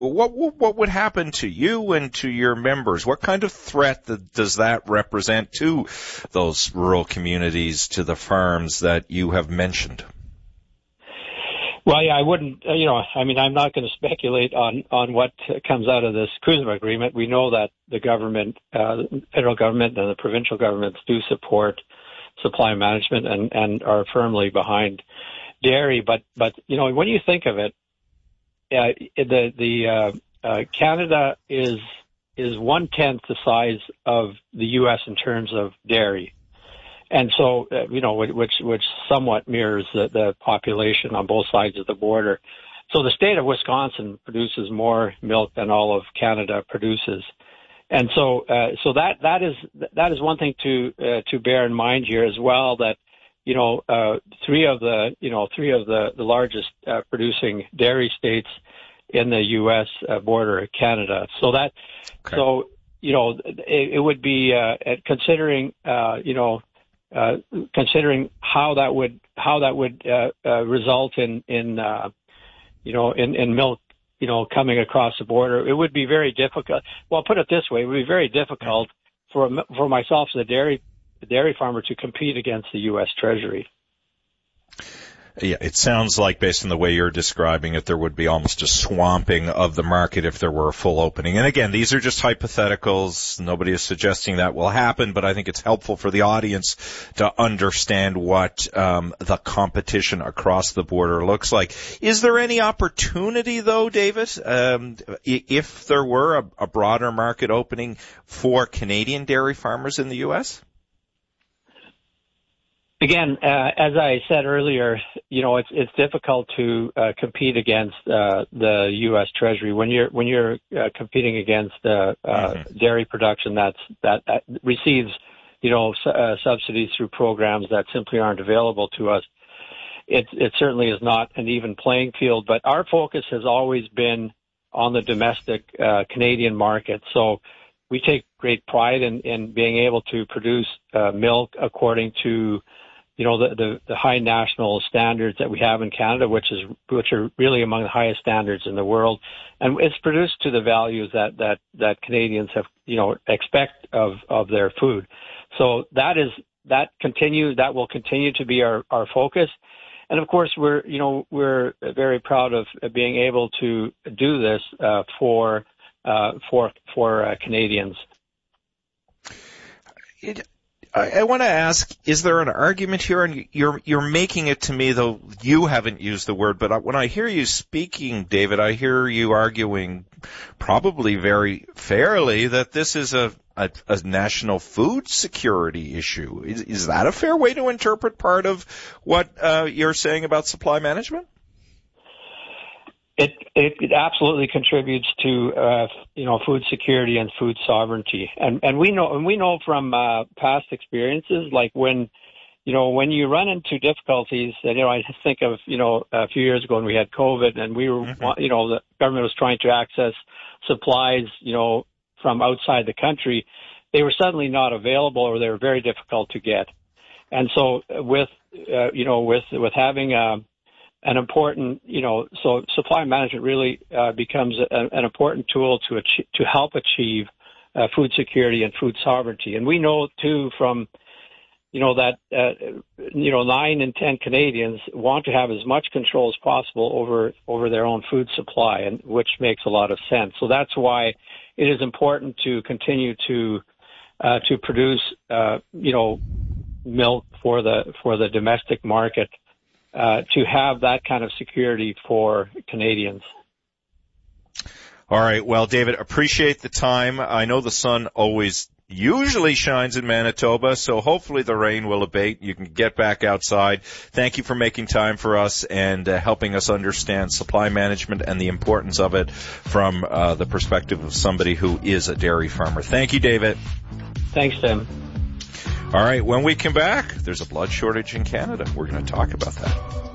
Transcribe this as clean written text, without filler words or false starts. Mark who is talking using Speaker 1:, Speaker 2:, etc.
Speaker 1: what would happen to you and to your members? What kind of threat does that represent to those rural communities, to the farms that you have mentioned?
Speaker 2: Well, yeah, I wouldn't, I'm not going to speculate on what comes out of this CUSMA agreement. We know that the government, the federal government and the provincial governments do support supply management and are firmly behind dairy. But when you think of it, Canada is 1/10 the size of the U.S. in terms of dairy. And so, which somewhat mirrors the population on both sides of the border. So the state of Wisconsin produces more milk than all of Canada produces. And so that is one thing to bear in mind here as well, that, three of the largest producing dairy states in the U.S. border Canada. So that, okay. So, it would be, considering how that would result in milk, coming across the border, it would be very difficult. Well, put it this way, it would be very difficult for myself as a dairy farmer to compete against the U.S. Treasury.
Speaker 1: Yeah, it sounds like, based on the way you're describing it, there would be almost a swamping of the market if there were a full opening. And again, these are just hypotheticals. Nobody is suggesting that will happen, but I think it's helpful for the audience to understand what the competition across the border looks like. Is there any opportunity, though, David, if there were a broader market opening for Canadian dairy farmers in the U.S.?
Speaker 2: Again, as I said earlier, it's difficult to compete against the U.S. Treasury when you're competing against dairy production that receives subsidies through programs that simply aren't available to us. It certainly is not an even playing field. But our focus has always been on the domestic Canadian market. So we take great pride in being able to produce milk according to the high national standards that we have in Canada, which are really among the highest standards in the world, and it's produced to the values that Canadians have expect of their food. So that will continue to be our focus, and of course we're very proud of being able to do this for Canadians.
Speaker 1: I want to ask, is there an argument here? And you're making it to me, though you haven't used the word, but when I hear you speaking, David, I hear you arguing probably very fairly that this is a national food security issue. Is that a fair way to interpret part of what you're saying about supply management? It
Speaker 2: absolutely contributes to food security and food sovereignty, and we know from past experiences, like when you run into difficulties, and I think of a few years ago when we had COVID, and we were the government was trying to access supplies from outside the country. They were suddenly not available, or they were very difficult to get, and so with having an important, so supply management really becomes an important tool to help achieve food security and food sovereignty. And we know too from, that 9 in 10 Canadians want to have as much control as possible over their own food supply, and which makes a lot of sense. So that's why it is important to continue to produce, milk for the domestic market. To have that kind of security for Canadians.
Speaker 1: All right. Well, David, appreciate the time. I know the sun usually shines in Manitoba, so hopefully the rain will abate. You can get back outside. Thank you for making time for us and helping us understand supply management and the importance of it from the perspective of somebody who is a dairy farmer. Thank you, David.
Speaker 2: Thanks, Tim.
Speaker 1: All right, when we come back, there's a blood shortage in Canada. We're going to talk about that.